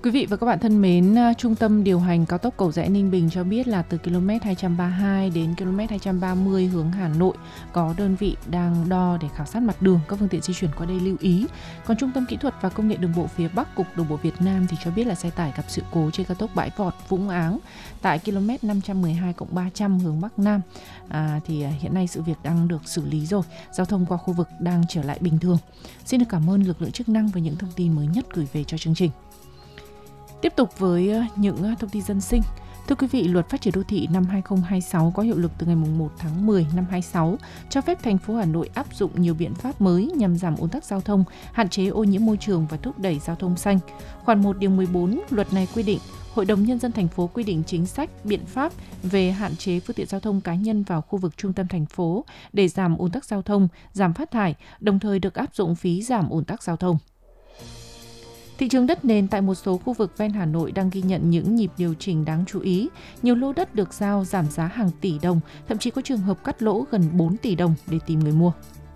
Quý vị và các bạn thân mến, Trung tâm điều hành cao tốc Cầu Giẽ Ninh Bình cho biết là từ km 232 đến km 230 hướng Hà Nội có đơn vị đang đo để khảo sát mặt đường, các phương tiện di chuyển qua đây lưu ý. Còn Trung tâm Kỹ thuật và Công nghệ Đường bộ phía Bắc, Cục Đường bộ Việt Nam thì cho biết là xe tải gặp sự cố trên cao tốc Bãi Vọt Vũng Áng tại km 512+300 hướng Bắc Nam. Thì hiện nay sự việc đang được xử lý rồi, giao thông qua khu vực đang trở lại bình thường. Xin được cảm ơn lực lượng chức năng và những thông tin mới nhất gửi về cho chương trình. Tiếp tục với những thông tin dân sinh. Thưa quý vị, Luật Phát triển Đô thị năm 2026 có hiệu lực từ ngày 1 tháng 10 năm 2026, cho phép thành phố Hà Nội áp dụng nhiều biện pháp mới nhằm giảm ùn tắc giao thông, hạn chế ô nhiễm môi trường và thúc đẩy giao thông xanh. Khoản 1 điều 14 luật này quy định, Hội đồng Nhân dân thành phố quy định chính sách, biện pháp về hạn chế phương tiện giao thông cá nhân vào khu vực trung tâm thành phố để giảm ùn tắc giao thông, giảm phát thải, đồng thời được áp dụng phí giảm ùn tắc giao thông. Thị trường đất nền tại một số khu vực ven Hà Nội đang ghi nhận những nhịp điều chỉnh đáng chú ý. Nhiều lô đất được giao giảm giá hàng tỷ đồng, thậm chí có trường hợp cắt lỗ gần 4 tỷ đồng để tìm người mua.